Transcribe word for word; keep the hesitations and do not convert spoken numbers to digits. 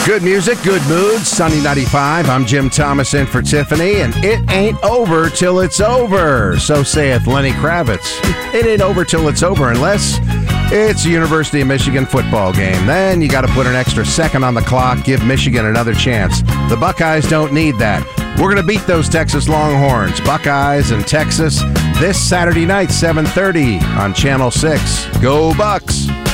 Good music, good mood, Sunny ninety-five. I'm Jim Thomas in for Tiffany, and it ain't over till it's over. So saith Lenny Kravitz. It ain't over till it's over unless it's a University of Michigan football game. Then you got to put an extra second on the clock, give Michigan another chance. The Buckeyes don't need that. We're going to beat those Texas Longhorns. Buckeyes and Texas this Saturday night, seven thirty on Channel six. Go Bucks!